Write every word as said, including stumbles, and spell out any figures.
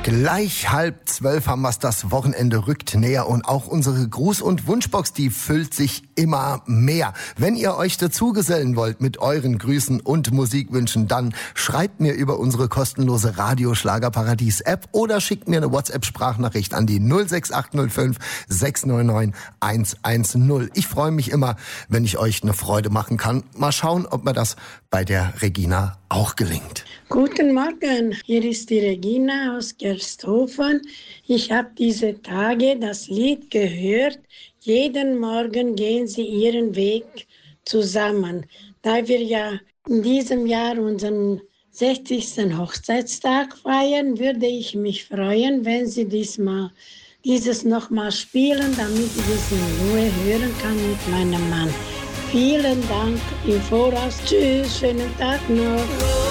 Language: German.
Gleich halb zwölf haben wir's, das Wochenende rückt näher und auch unsere Gruß- und Wunschbox, die füllt sich immer mehr. Wenn ihr euch dazugesellen wollt mit euren Grüßen und Musikwünschen, dann schreibt mir über unsere kostenlose Radio-Schlagerparadies-App oder schickt mir eine WhatsApp-Sprachnachricht an die null sechs acht null fünf sechs neun neun eins eins null. Ich freue mich immer, wenn ich euch eine Freude machen kann. Mal schauen, ob mir das bei der Regina auch gelingt. Guten Morgen, hier ist die Regina aus Gersthofen. Ich habe diese Tage das Lied gehört. Jeden Morgen gehen sie ihren Weg zusammen. Da wir ja in diesem Jahr unseren sechzigsten Hochzeitstag feiern, würde ich mich freuen, wenn Sie diesmal, dieses nochmal spielen, damit ich es in Ruhe hören kann mit meinem Mann. Vielen Dank im Voraus. Tschüss, schönen Tag noch.